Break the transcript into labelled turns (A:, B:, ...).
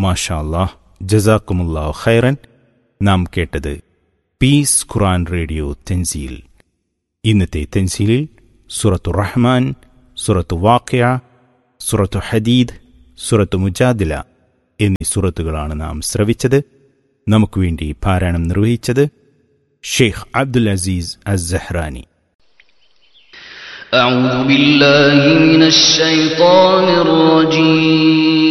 A: മാഷാ അല്ലാഹ്, ജസാക്കുമുല്ലാഹു ഖൈറൻ. നാം കേട്ടത് പീസ് ഖുർആൻ റേഡിയോ തെൻസീൽ. ഇന്നത്തെ തെൻസീലിൽ സൂറത്തു റഹ്മാൻ, സൂറത്തു വാഖിഅ, സൂറത്തു ഹദീദ്, സൂറത്തു മുജാദില എന്നീ സൂറത്തുകളാണ് നാം ശ്രവിച്ചത്. നമുക്ക് വേണ്ടി പാരായണം നിർവഹിച്ചത് ഷെയ്ഖ് അബ്ദുൽ അസീസ് അസ്സഹ്റാനി.
B: أعوذ بالله من الشيطان الرجيم